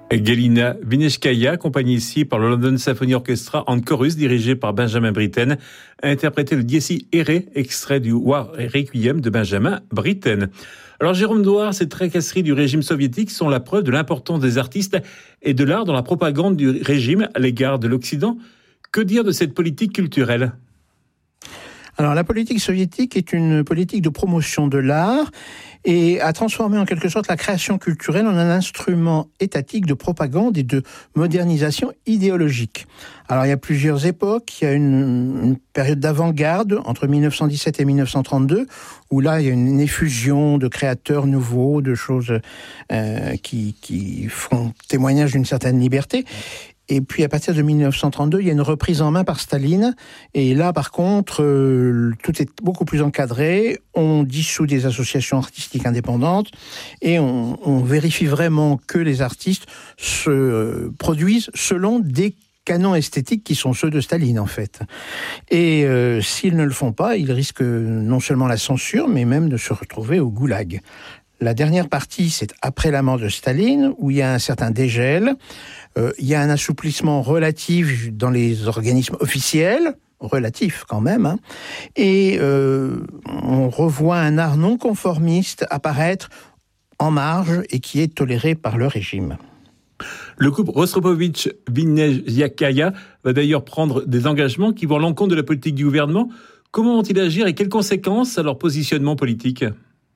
Galina Vineshkaya, accompagnée ici par le London Symphony Orchestra en chorus dirigé par Benjamin Britten, a interprété le Dies Irae, extrait du War Requiem de Benjamin Britten. Alors Jérôme Douard, ces tracasseries du régime soviétique sont la preuve de l'importance des artistes et de l'art dans la propagande du régime à l'égard de l'Occident. Que dire de cette politique culturelle ? Alors la politique soviétique est une politique de promotion de l'art et a transformé en quelque sorte la création culturelle en un instrument étatique de propagande et de modernisation idéologique. Alors il y a plusieurs époques, il y a une période d'avant-garde entre 1917 et 1932 où là il y a une effusion de créateurs nouveaux, de choses qui font témoignage d'une certaine liberté. Et puis à partir de 1932, il y a une reprise en main par Staline. Et là, par contre, tout est beaucoup plus encadré. On dissout des associations artistiques indépendantes et on vérifie vraiment que les artistes se produisent selon des canons esthétiques qui sont ceux de Staline, en fait. Et s'ils ne le font pas, ils risquent non seulement la censure, mais même de se retrouver au goulag. La dernière partie, c'est après la mort de Staline, où il y a un certain dégel. Il y a un assouplissement relatif dans les organismes officiels, relatif quand même, hein, et on revoit un art non conformiste apparaître en marge et qui est toléré par le régime. Le couple Rostropovitch-Vineshkaya va d'ailleurs prendre des engagements qui vont à l'encontre de la politique du gouvernement. Comment vont-ils agir et quelles conséquences à leur positionnement politique ?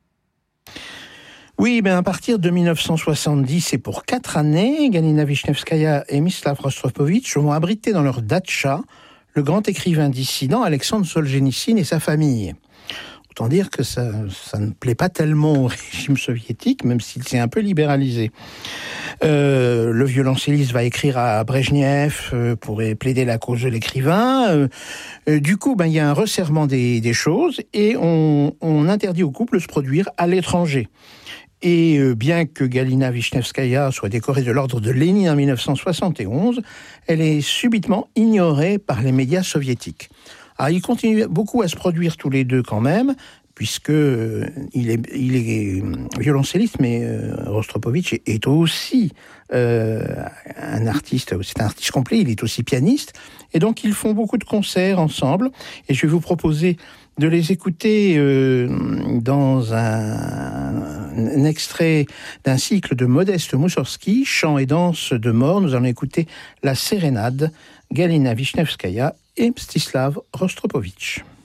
Oui, à partir de 1970 et pour 4 années, Galina Vineshkaya et Mstislav Rostropovitch vont abriter dans leur datcha le grand écrivain dissident Alexandre Solzhenitsyn et sa famille. Autant dire que ça ne plaît pas tellement au régime soviétique, même s'il s'est un peu libéralisé. Le violoncelliste va écrire à Brejnev pour plaider la cause de l'écrivain. Du coup, il y a un resserrement des choses et on interdit au couple de se produire à l'étranger. Et bien que Galina Vineshkaya soit décorée de l'ordre de Lénine en 1971, elle est subitement ignorée par les médias soviétiques. Alors, ils continuent beaucoup à se produire tous les deux quand même, puisque il est violoncelliste, mais Rostropovitch est aussi un artiste, c'est un artiste complet, il est aussi pianiste, et donc ils font beaucoup de concerts ensemble, et je vais vous proposer de les écouter dans un extrait d'un cycle de Modeste Moussorgsky, chant et danse de mort. Nous allons écouter la sérénade, Galina Vineshkaya et Mstislav Rostropovitch.